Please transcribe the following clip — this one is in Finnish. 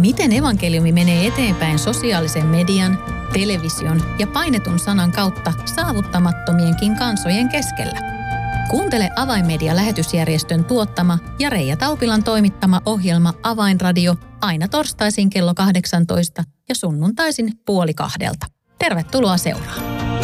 Miten evankeliumi menee eteenpäin sosiaalisen median, television ja painetun sanan kautta saavuttamattomienkin kansojen keskellä? Kuuntele Avainmedia-lähetysjärjestön tuottama ja Reija Taupilan toimittama ohjelma Avainradio aina torstaisin kello 18 ja sunnuntaisin 13:30. Tervetuloa seuraan.